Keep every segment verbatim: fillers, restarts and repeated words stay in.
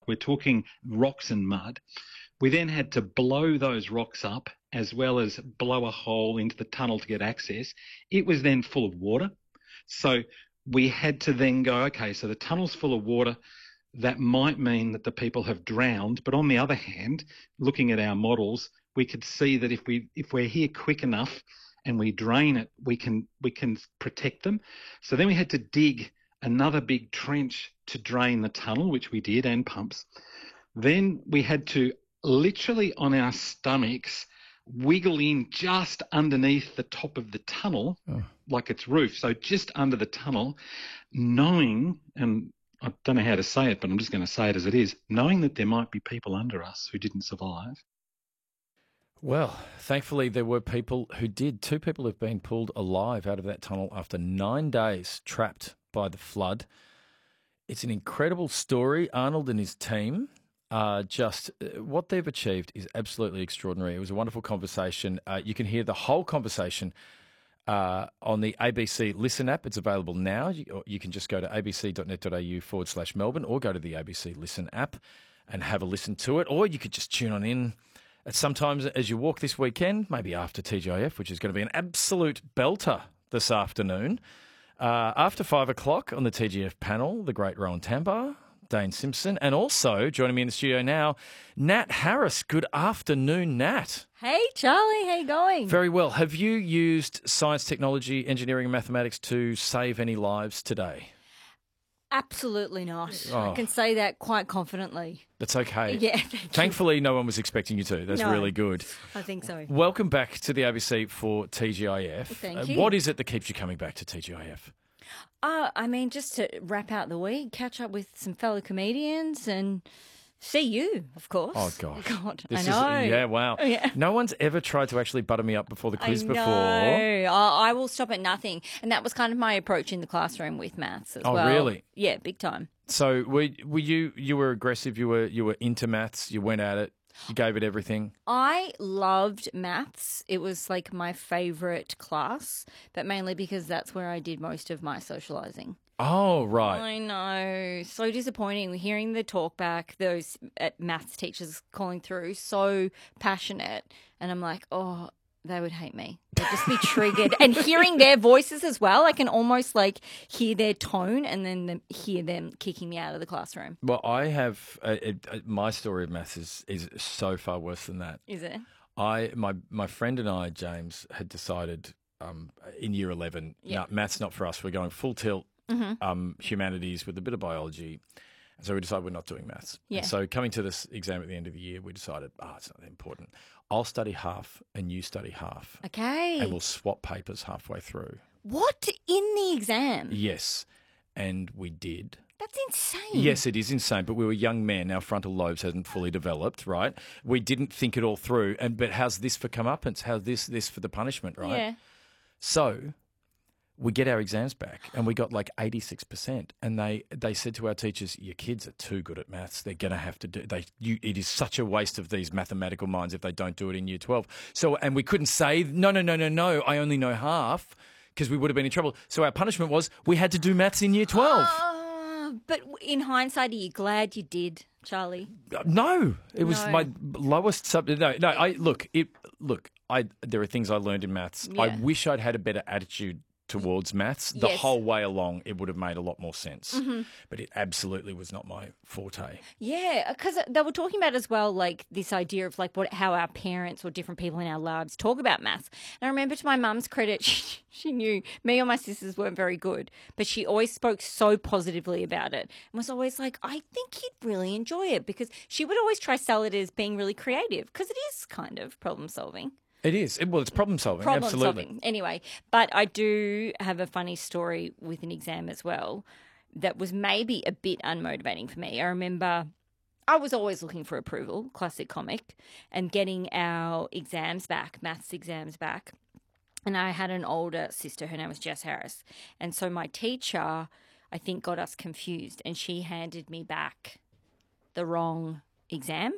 we're talking rocks and mud. We then had to blow those rocks up as well as blow a hole into the tunnel to get access. It was then full of water. So we had to then go, okay, so the tunnel's full of water. That might mean that the people have drowned. But on the other hand, looking at our models, we could see that if we if we're here quick enough and we drain it, we can we can protect them. So then we had to dig another big trench to drain the tunnel, which we did, and pumps. Then we had to literally on our stomachs wiggle in just underneath the top of the tunnel, oh. like its roof. So just under the tunnel, knowing, and I don't know how to say it, but I'm just going to say it as it is, knowing that there might be people under us who didn't survive. Well, thankfully there were people who did. Two people have been pulled alive out of that tunnel after nine days trapped by the flood. It's an incredible story. Arnold and his team Uh, just uh, what they've achieved is absolutely extraordinary. It was a wonderful conversation. Uh, you can hear the whole conversation uh, on the A B C Listen app. It's available now. You, you can just go to abc.net.au forward slash Melbourne or go to the A B C Listen app and have a listen to it. Or you could just tune on in at sometimes as you walk this weekend, maybe after T G I F, which is going to be an absolute belter this afternoon. Uh, after five o'clock on the T G F panel, the great Rowan Tambar, Dane Simpson, and also joining me in the studio now, Nat Harris. Good afternoon, Nat. Hey, Charlie. How you going? Very well. Have you used science, technology, engineering and mathematics to save any lives today? Absolutely not. Oh. I can say that quite confidently. That's okay. Yeah, thank Thankfully, you. no one was expecting you to. That's no, really good. I think so. Welcome back to the A B C for T G I F. Thank uh, you. What is it that keeps you coming back to T G I F? Uh, I mean, just to wrap out the week, catch up with some fellow comedians and see you, of course. Oh, gosh. God, This I know. Is, yeah, wow. Yeah. No one's ever tried to actually butter me up before the quiz I before. know. I I will stop at nothing. And that was kind of my approach in the classroom with maths as Oh, well. really? Yeah, big time. So were, were you you were aggressive, you were you were into maths, you went at it, you gave it everything? I loved maths. It was like my favourite class, but mainly because that's where I did most of my socialising. Oh, right. I know. So disappointing. Hearing the talk back, those uh, maths teachers calling through, so passionate. And I'm like, oh, they would hate me. They'd just be triggered. And hearing their voices as well, I can almost like hear their tone and then the, hear them kicking me out of the classroom. Well, I have, uh, it, uh, my story of maths is, is so far worse than that. Is it? I my, my friend and I, James, had decided um, in year eleven, Yeah. no, maths not for us. We're going full tilt, Mm-hmm. um, humanities with a bit of biology. And so we decided we're not doing maths. Yeah. And so coming to this exam at the end of the year, we decided, ah, oh, it's not that important. I'll study half and you study half. Okay. And we'll swap papers halfway through. What? In the exam? Yes. And we did. That's insane. Yes, it is insane, but we were young men. Our frontal lobes hadn't fully developed, right? We didn't think it all through. And But how's this for comeuppance? How's this this for the punishment, right? Yeah. So we get our exams back and we got like eighty-six percent. And they, they said to our teachers, your kids are too good at maths. They're going to have to do they. You, it is such a waste of these mathematical minds if they don't do it in year twelve. So, and we couldn't say, no, no, no, no, no, I only know half, because we would have been in trouble. So our punishment was we had to do maths in year twelve. Uh, but in hindsight, are you glad you did, Charlie? No, it was No. my lowest subject. No, no. I look. It look. I there are things I learned in maths. I Yeah. wish I'd had a better attitude towards maths. The Yes. whole way along, it would have made a lot more sense. Mm-hmm. But it absolutely was not my forte. Yeah, because they were talking about as well, like this idea of like what how our parents or different people in our lives talk about maths. And I remember, to my mum's credit, she, she knew me or my sisters weren't very good, but she always spoke so positively about it and was always like, I think you'd really enjoy it, because she would always try sell it as being really creative, because it is kind of problem solving. It is. It, well, it's problem solving. Problem absolutely. solving. Anyway, but I do have a funny story with an exam as well that was maybe a bit unmotivating for me. I remember I was always looking for approval, classic comic, and getting our exams back, maths exams back. And I had an older sister, her name was Jess Harris. And so my teacher, I think, got us confused, and she handed me back the wrong exam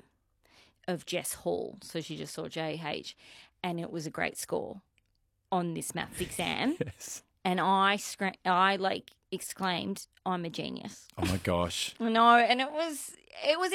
of Jess Hall. So she just saw J H. And it was a great score on this maths exam. Yes. And I, scra- I like exclaimed, I'm a genius. Oh my gosh. No, and it was, it was